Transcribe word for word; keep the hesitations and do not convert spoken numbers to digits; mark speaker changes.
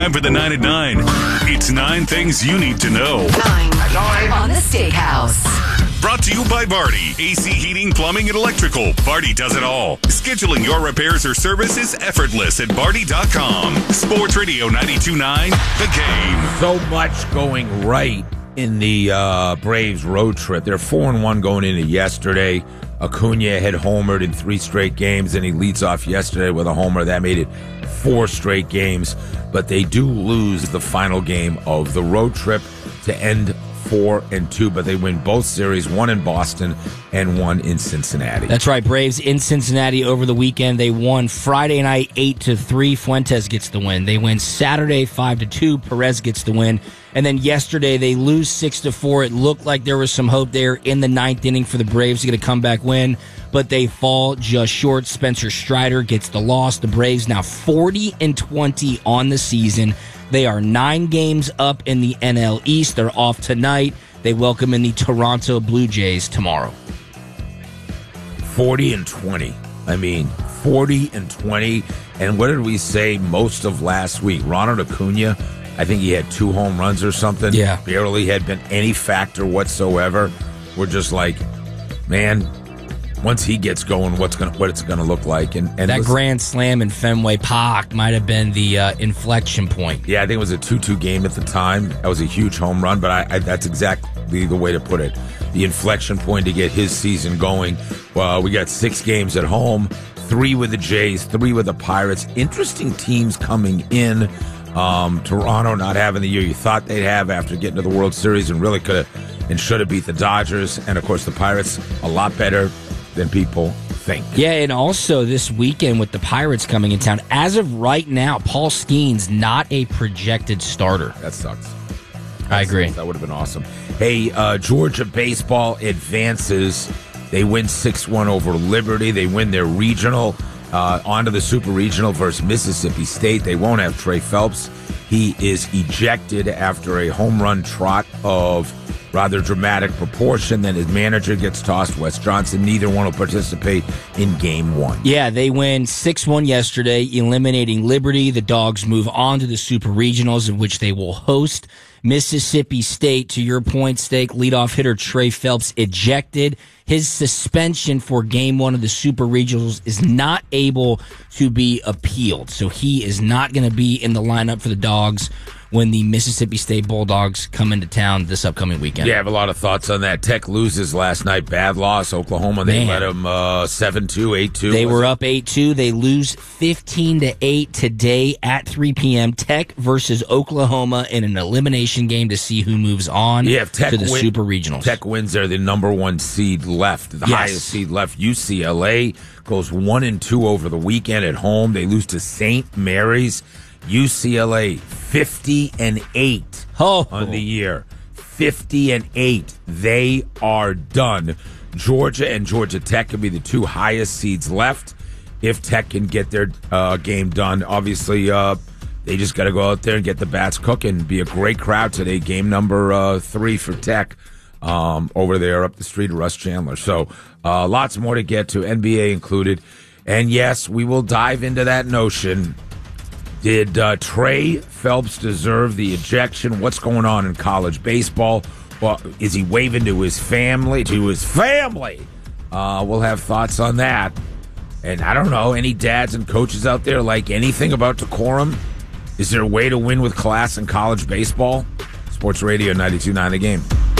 Speaker 1: Time for the nine at nine. It's nine things you need to know.
Speaker 2: Nine. Nine. On the Steakhouse.
Speaker 1: Brought to you by Vardy. A C Heating, Plumbing, and Electrical. Vardy does it all. Scheduling your repairs or service is effortless at Vardy dot com. Sports Radio ninety-two point nine, The Game.
Speaker 3: So much going right in the uh, Braves road trip. They're four and one going into yesterday. Acuna had homered in three straight games, and he leads off yesterday with a homer. That made it four straight games. But they do lose the final game of the road trip to end four and two, but they win both series, one in Boston and one in Cincinnati.
Speaker 4: That's right, Braves in Cincinnati over the weekend. They won Friday night eight to three. Fuentes gets the win. They win Saturday five to two. Perez gets the win. And then yesterday they lose six to four. It looked like there was some hope there in the ninth inning for the Braves to get a comeback win, but they fall just short. Spencer Strider gets the loss. The Braves now forty and twenty on the season. They are nine games up in the N L East. They're off tonight. They welcome in the Toronto Blue Jays tomorrow.
Speaker 3: forty and twenty. I mean, forty and twenty. And what did we say most of last week? Ronald Acuna, I think he had two home runs or something.
Speaker 4: Yeah.
Speaker 3: Barely had been any factor whatsoever. We're just like, man, once he gets going, what's gonna what it's gonna look like? And, and
Speaker 4: that
Speaker 3: listen,
Speaker 4: grand slam in Fenway Park might have been the uh, inflection point.
Speaker 3: Yeah, I think it was a two two game at the time. That was a huge home run, but I, I, that's exactly the way to put it. The inflection point to get his season going. Well, we got six games at home, three with the Jays, three with the Pirates. Interesting teams coming in. Um, Toronto not having the year you thought they'd have after getting to the World Series and really could have and should have beat the Dodgers. And, of course, the Pirates a lot better than people think.
Speaker 4: Yeah, and also this weekend with the Pirates coming in town, as of right now, Paul Skeens not a projected starter.
Speaker 3: That sucks. That
Speaker 4: I agree.
Speaker 3: Sucks. That would have been awesome. Hey, uh, Georgia baseball advances. They win six one over Liberty. They win their regional. Uh, on to the Super Regional versus Mississippi State. They won't have Trey Phelps. He is ejected after a home run trot of rather dramatic proportion. Then his manager gets tossed, Wes Johnson. Neither one will participate in game one.
Speaker 4: Yeah, they win six one yesterday, eliminating Liberty. The Dogs move on to the Super Regionals, in which they will host Mississippi State. To your point, Steak, leadoff hitter Trey Phelps ejected. His suspension for game one of the Super Regionals is not able to be appealed. So he is not going to be in the lineup for the Dogs when the Mississippi State Bulldogs come into town this upcoming weekend.
Speaker 3: Yeah, I have a lot of thoughts on that. Tech loses last night. Bad loss. Oklahoma, they
Speaker 4: Man.
Speaker 3: let them uh, seven two, eight two.
Speaker 4: They were
Speaker 3: it?
Speaker 4: up eight two. They lose fifteen to eight today at three p.m. Tech versus Oklahoma in an elimination game to see who moves on
Speaker 3: yeah, if Tech
Speaker 4: to the
Speaker 3: win,
Speaker 4: Super Regionals.
Speaker 3: Tech wins. They're the number one seed left. The
Speaker 4: Yes.
Speaker 3: highest seed left. U C L A goes one and two over the weekend at home. They lose to Saint Mary's. U C L A fifty and eight
Speaker 4: oh.
Speaker 3: on the year. fifty and eight. They are done. Georgia and Georgia Tech can be the two highest seeds left if Tech can get their uh, game done. Obviously, uh, they just got to go out there and get the bats cooking. Be a great crowd today. Game number uh, three for Tech um, over there up the street of Russ Chandler. So uh, lots more to get to, N B A included. And yes, we will dive into that notion. Did uh, Trey Phelps deserve the ejection? What's going on in college baseball? Well, is he waving to his family? To his family? Uh, we'll have thoughts on that. And I don't know, any dads and coaches out there like anything about decorum? Is there a way to win with class in college baseball? Sports Radio ninety-two point nine The Game.